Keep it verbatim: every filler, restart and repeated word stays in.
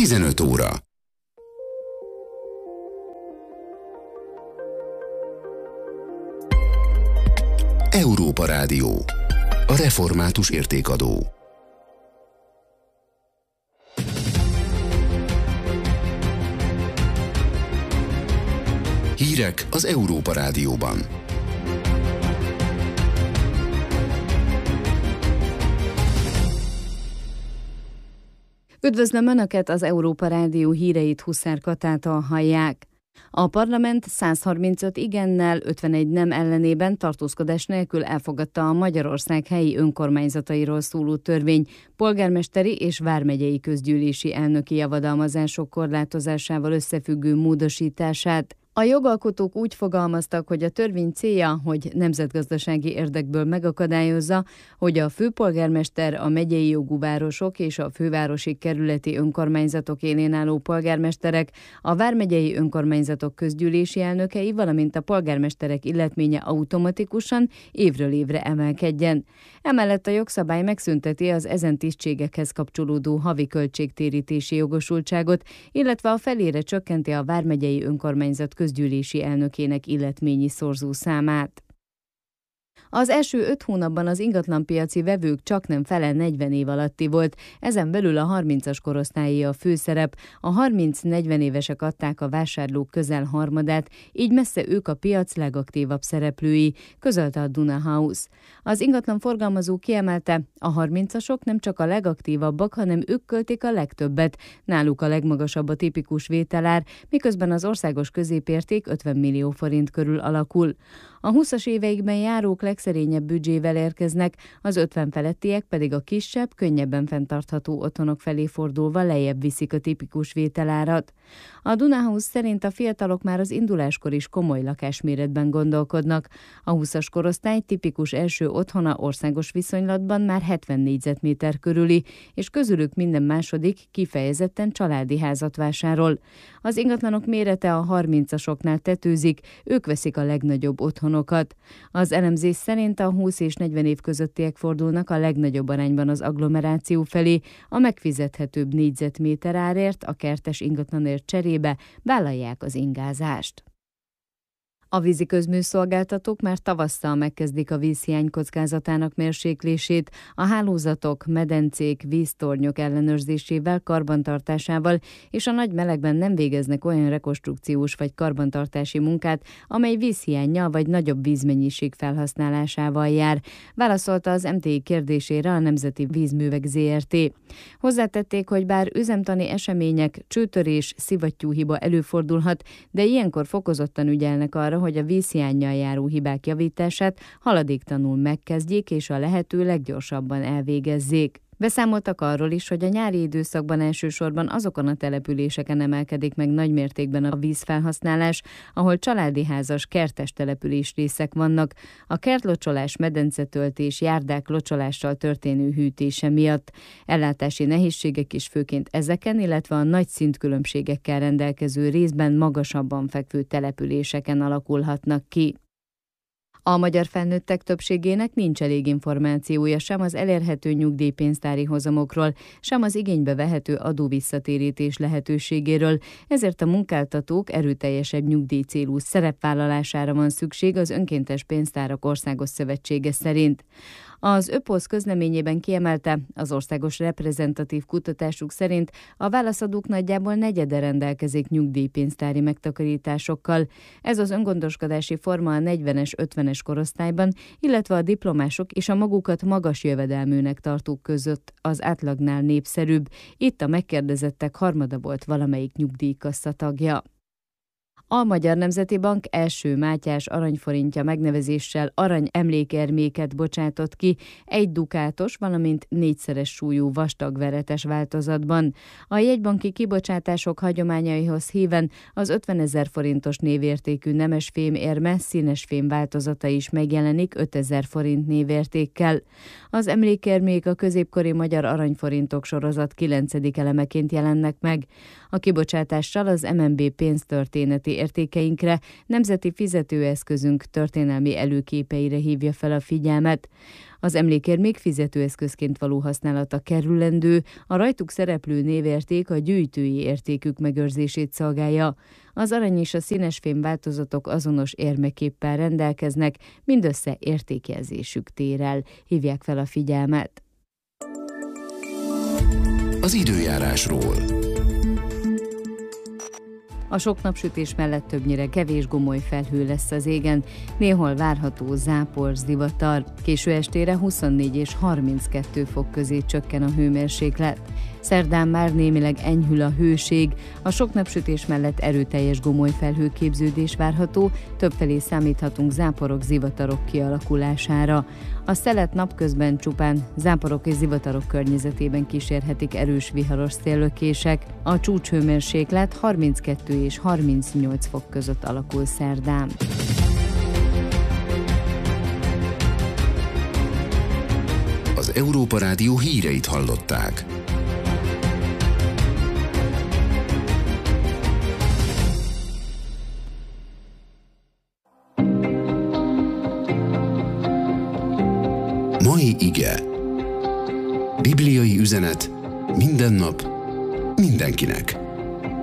tizenöt óra. Európa Rádió. A református értékadó. Hírek az Európa Rádióban. Üdvözlöm Önöket, az Európa Rádió híreit Huszár Katától hallják. A parlament száz harmincöt igennel, ötvenegy nem ellenében tartózkodás nélkül elfogadta a Magyarország helyi önkormányzatairól szóló törvény polgármesteri és vármegyei közgyűlési elnöki javadalmazások korlátozásával összefüggő módosítását. A jogalkotók úgy fogalmaztak, hogy a törvény célja, hogy nemzetgazdasági érdekből megakadályozza, hogy a főpolgármester, a megyei jogú városok és a fővárosi kerületi önkormányzatok élén álló polgármesterek, a vármegyei önkormányzatok közgyűlési elnökei, valamint a polgármesterek illetménye automatikusan évről évre emelkedjen. Emellett a jogszabály megszünteti az ezen tisztségekhez kapcsolódó havi költségtérítési jogosultságot, illetve a felére csökkenti a vármegyei önkormányzat közgyűlési elnökének illetményi szorzó számát. Az első öt hónapban az ingatlanpiaci vevők csaknem fele negyven év alatti volt, ezen belül a harmincas korosztályé a főszerep, a harminc-negyven évesek adták a vásárlók közel harmadát, így messze ők a piac legaktívabb szereplői, közölte a Duna House. Az ingatlan forgalmazó kiemelte, a harmincasok nem csak a legaktívabbak, hanem ők költik a legtöbbet, náluk a legmagasabb a tipikus vételár, miközben az országos középérték ötven millió forint körül alakul. A húszas éveikben járók legszerényebb büdzsével érkeznek, az ötven felettiek pedig a kisebb, könnyebben fenntartható otthonok felé fordulva lejjebb viszik a tipikus vételárat. A Duna House szerint a fiatalok már az induláskor is komoly lakásméretben gondolkodnak. A húszas korosztály tipikus első otthona országos viszonylatban már hetven négyzetméter körüli, és közülük minden második kifejezetten családi házat vásárol. Az ingatlanok mérete a harmincasoknál tetőzik, ők veszik a legnagyobb otthonokat. Az elemzés szerint a húsz és negyven év közöttiek fordulnak a legnagyobb arányban az agglomeráció felé, a megfizethetőbb négyzetméter árért, a kertes ingatlanért cserébe vállalják az ingázást. A víziközműszolgáltatók már tavasszal megkezdik a vízhiány kockázatának mérséklését, a hálózatok, medencék, víztornyok ellenőrzésével, karbantartásával, és a nagy melegben nem végeznek olyan rekonstrukciós vagy karbantartási munkát, amely vízhiánnyal vagy nagyobb vízmennyiség felhasználásával jár, válaszolta az em té i kérdésére a Nemzeti Vízművek zé er té. Hozzátették, hogy bár üzemtani események, csőtörés, szivattyúhiba előfordulhat, de ilyenkor fokozottan ügyelnek arra, hogy a vízhiánnyal járó hibák javítását haladéktalanul megkezdjék és a lehető leggyorsabban elvégezzék. Beszámoltak arról is, hogy a nyári időszakban elsősorban azokon a településeken emelkedik meg nagymértékben a vízfelhasználás, ahol családi házas, kertes település részek vannak, a kertlocsolás, medencetöltés, járdák locsolással történő hűtése miatt. Ellátási nehézségek is főként ezeken, illetve a nagy szintkülönbségekkel rendelkező részben magasabban fekvő településeken alakulhatnak ki. A magyar felnőttek többségének nincs elég információja sem az elérhető nyugdíjpénztári hozamokról, sem az igénybe vehető adóvisszatérítés lehetőségéről, ezért a munkáltatók erőteljesebb nyugdíjcélú szerepvállalására van szükség az Önkéntes Pénztárak Országos Szövetsége szerint. Az ÖPOSZ közleményében kiemelte, az országos reprezentatív kutatásuk szerint a válaszadók nagyjából negyede rendelkezik nyugdíjpénztári megtakarításokkal. Ez az öngondoskodási forma a negyvenes, ötvenes korosztályban, illetve a diplomások és a magukat magas jövedelműnek tartók között az átlagnál népszerűbb. Itt a megkérdezettek harmada volt valamelyik nyugdíjkassa tagja. A Magyar Nemzeti Bank első Mátyás aranyforintja megnevezéssel arany emlékerméket bocsátott ki egy dukátos, valamint négyszeres súlyú vastagveretes változatban. A jegybanki kibocsátások hagyományaihoz híven az ötvenezer forintos névértékű nemesfém érme színesfém változata is megjelenik ötezer forint névértékkel. Az emlékérmék a középkori magyar aranyforintok sorozat kilencedik elemeként jelennek meg. A kibocsátással az em en bé pénztörténeti értékeinkre, nemzeti fizetőeszközünk történelmi előképeire hívja fel a figyelmet. Az emlékérmék fizetőeszközként való használata kerülendő, a rajtuk szereplő névérték a gyűjtői értékük megőrzését szolgálja. Az arany és a színesfém változatok azonos érmeképpel rendelkeznek, mindössze értékjelzésük térel. Hívják fel a figyelmet. Az időjárásról. A sok napsütés mellett többnyire kevés gomoly felhő lesz az égen, néhol várható zápor, zivatar. Késő estére huszonnégy és harminckettő fok közé csökken a hőmérséklet. Szerdán már némileg enyhül a hőség, a sok napsütés mellett erőteljes gomoly felhőképződés várható, többfelé számíthatunk záporok, zivatarok kialakulására. A szelet napközben csupán záporok és zivatarok környezetében kísérhetik erős viharos széllökések. A csúcshőmérséklet harminckettő és harmincnyolc fok között alakul szerdán. Az Európa Rádió híreit hallották. Mai ige. Bibliai üzenet minden nap, mindenkinek.